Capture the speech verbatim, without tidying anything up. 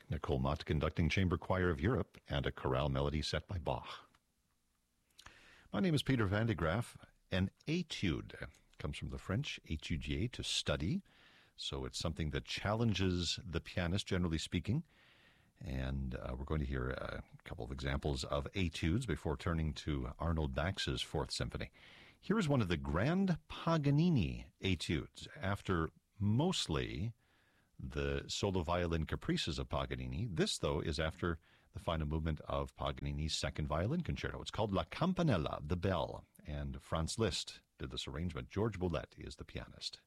Nicole Mott conducting Chamber Choir of Europe and a chorale melody set by Bach. My name is Peter Van de Graaf. An étude comes from the French étudier, to study. So it's something that challenges the pianist, generally speaking. And uh, we're going to hear a couple of examples of études before turning to Arnold Bax's Fourth Symphony. Here is one of the Grand Paganini études, after mostly the solo violin caprices of Paganini. This, though, is after the final movement of Paganini's Second Violin Concerto. It's called La Campanella, the Bell, and Franz Liszt did this arrangement. George Boulez is the pianist.